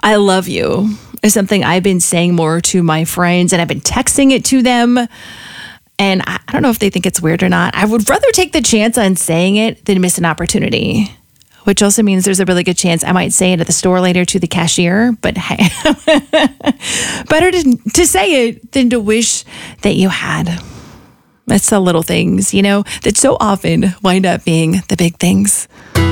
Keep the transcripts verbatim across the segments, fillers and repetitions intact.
I love you is something I've been saying more to my friends, and I've been texting it to them. And I, I don't know if they think it's weird or not. I would rather take the chance on saying it than miss an opportunity, which also means there's a really good chance I might say it at the store later to the cashier. But hey, better to, to say it than to wish that you had. It's the little things, you know, that so often wind up being the big things.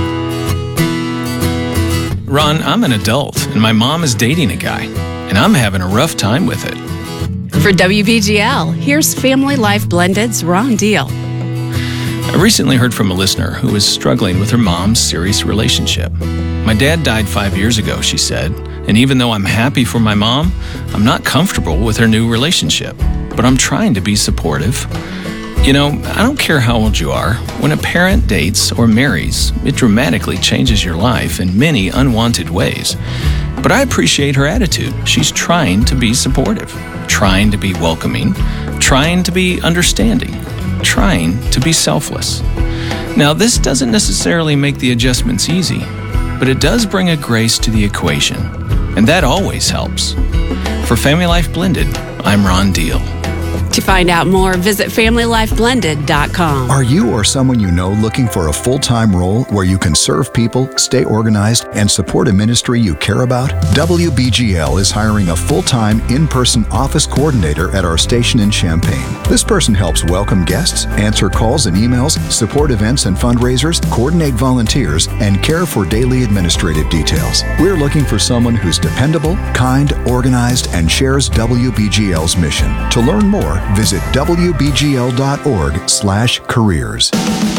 Ron, I'm an adult, and my mom is dating a guy, and I'm having a rough time with it. For W B G L, here's Family Life Blended's Ron Deal. I recently heard from a listener who was struggling with her mom's serious relationship. My dad died five years ago, she said, and even though I'm happy for my mom, I'm not comfortable with her new relationship, but I'm trying to be supportive. You know, I don't care how old you are. When a parent dates or marries, it dramatically changes your life in many unwanted ways. But I appreciate her attitude. She's trying to be supportive, trying to be welcoming, trying to be understanding, trying to be selfless. Now, this doesn't necessarily make the adjustments easy, but it does bring a grace to the equation, and that always helps. For Family Life Blended, I'm Ron Deal. To find out more, visit family life blended dot com. Are you or someone you know looking for a full-time role where you can serve people, stay organized, and support a ministry you care about? W B G L is hiring a full-time, in-person office coordinator at our station in Champaign. This person helps welcome guests, answer calls and emails, support events and fundraisers, coordinate volunteers, and care for daily administrative details. We're looking for someone who's dependable, kind, organized, and shares W B G L's mission. To learn more, visit w b g l dot org slash careers.